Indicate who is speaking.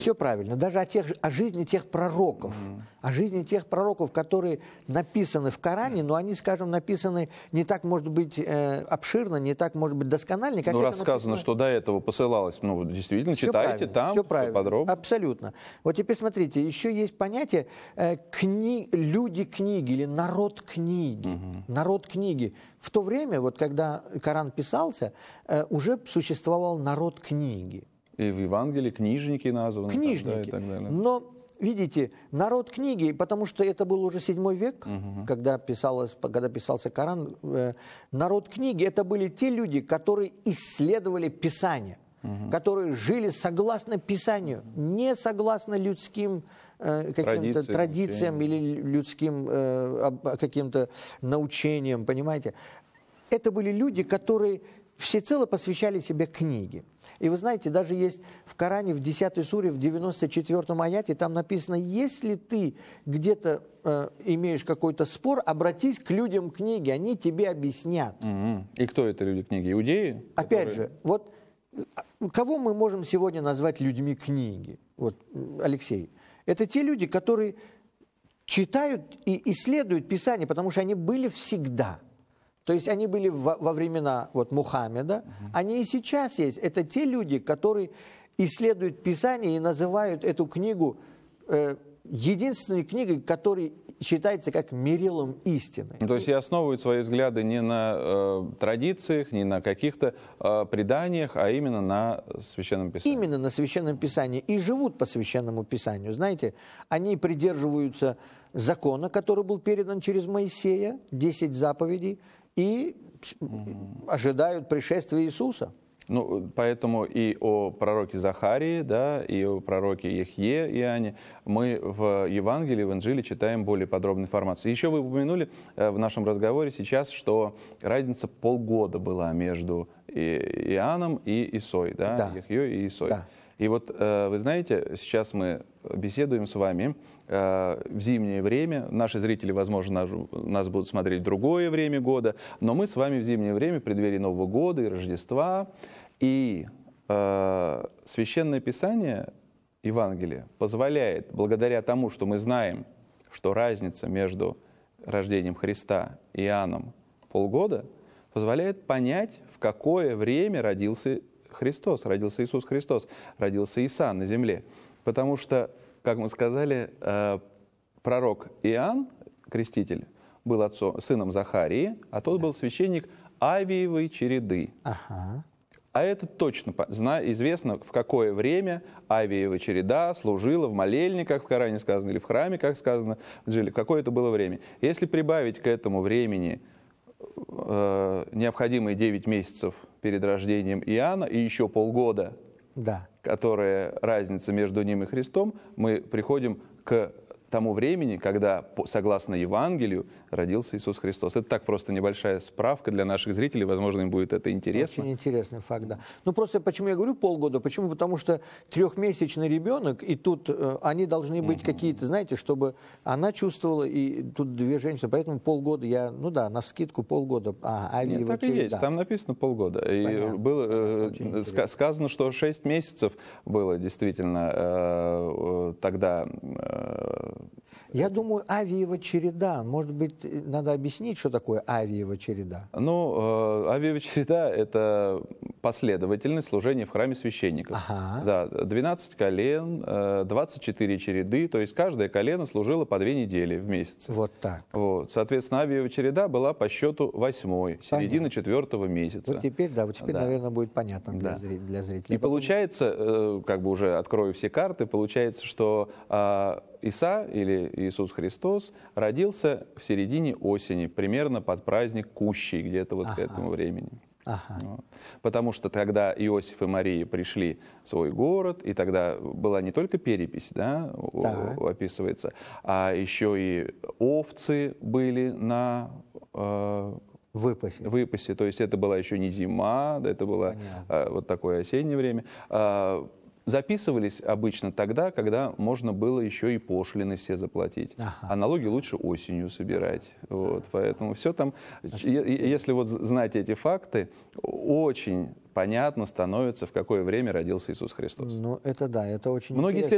Speaker 1: Все правильно. Даже о жизни тех пророков. О жизни тех пророков, которые написаны в Коране, но они, скажем, написаны не так, может быть, обширно, не так, может быть, досконально. Как
Speaker 2: Ну,
Speaker 1: это
Speaker 2: рассказано,
Speaker 1: написано.
Speaker 2: что до этого посылалось, ну, действительно,
Speaker 1: Всё
Speaker 2: читайте
Speaker 1: правильно,
Speaker 2: там,
Speaker 1: всё
Speaker 2: всё подробно.
Speaker 1: Абсолютно. Вот теперь смотрите, еще есть понятие люди книги или народ книги. Народ книги. В то время, вот когда Коран писался, уже существовал народ книги.
Speaker 2: И в Евангелии книжники названы.
Speaker 1: Книжники.
Speaker 2: Тогда и так далее.
Speaker 1: Но, видите, народ книги, потому что это был уже 7 век, когда писался Коран, народ книги, это были те люди, которые исследовали Писание, которые жили согласно Писанию, не согласно людским каким-то традициям или людским каким-то научениям, понимаете. Это были люди, которые всецело посвящали себе книге. И вы знаете, даже есть в Коране, в 10 суре, в 94-м аяте, там написано, если ты где-то имеешь какой-то спор, обратись к людям книги, они тебе объяснят.
Speaker 2: И кто это люди книги? Иудеи?
Speaker 1: Опять же, вот кого мы можем сегодня назвать людьми книги? Вот, Алексей, это те люди, которые читают и исследуют Писание, потому что они были всегда. То есть они были во времена вот, Мухаммеда, они и сейчас есть. Это те люди, которые исследуют Писание и называют эту книгу единственной книгой, которая считается как мерилом истины.
Speaker 2: То есть и основывают свои взгляды не на традициях, не на каких-то преданиях, а именно на Священном Писании.
Speaker 1: Именно на Священном Писании. И живут по Священному Писанию. Знаете, они придерживаются закона, который был передан через Моисея, 10 заповедей, и ожидают пришествия Иисуса.
Speaker 2: Ну, поэтому и о пророке Захарии, да, и о пророке Ехье Иоанне мы в Евангелии, в Инжиле читаем более подробную информацию. Еще вы упомянули в нашем разговоре сейчас, что разница полгода была между Иоанном и Исой, да? Ехьей и Исой.
Speaker 1: Да.
Speaker 2: И вот вы знаете, сейчас мы беседуем с вами в зимнее время. Наши зрители, возможно, нас будут смотреть в другое время года, но мы с вами в зимнее время, в преддверии Нового года и Рождества. И Священное Писание, Евангелие, позволяет, благодаря тому, что мы знаем, что разница между рождением Христа и Иоанном полгода, позволяет понять, в какое время родился Христос, родился Иисус Христос, родился Иса на земле. Потому что, как мы сказали, пророк Иоанн, креститель, был сыном Захарии, а тот был священник Авиевой череды. А это точно известно, в какое время Авиева череда служила в молельниках, в Коране сказано, или в храме, как сказано, в какое это было время. Если прибавить к этому времени необходимые 9 месяцев перед рождением Иоанна и еще полгода, которая разница между ним и Христом, мы приходим к тому времени, когда, согласно Евангелию, родился Иисус Христос. Это так просто небольшая справка для наших зрителей, возможно, им будет это интересно.
Speaker 1: Очень интересный факт, да. Ну, просто почему я говорю полгода? Почему? Потому что 3-месячный ребенок, и тут они должны быть какие-то, знаете, чтобы она чувствовала, и тут 2 женщины, поэтому полгода я, ну да, навскидку полгода.
Speaker 2: Нет, так и есть, там написано полгода. И было сказано, что 6 месяцев было действительно тогда.
Speaker 1: Я думаю, Авиева череда. Может быть, надо объяснить, что такое Авиева череда?
Speaker 2: Ну, Авиева череда – это последовательность служения в храме священников. Да, 12 колен, 24 череды, то есть каждое колено служило по 2 недели в месяц.
Speaker 1: Вот так.
Speaker 2: Вот. Соответственно, Авиева череда была по счету 8-й, середина 4-го месяца.
Speaker 1: Вот теперь, наверное, будет понятно для зрителей.
Speaker 2: И получается, как бы уже открою все карты, получается, что Иса, или Иисус Христос, родился в середине осени, примерно под праздник Кущей, где-то вот к этому времени. Потому что тогда Иосиф и Мария пришли в свой город, и тогда была не только перепись, да, описывается, а еще и овцы были на выпасе. То есть это была еще не зима, это было вот такое осеннее время. Записывались обычно тогда, когда можно было еще и пошлины все заплатить. А налоги лучше осенью собирать. Вот, поэтому все там, если вот знать эти факты, очень понятно становится, в какое время родился Иисус Христос.
Speaker 1: Ну, это да, это очень
Speaker 2: интересно.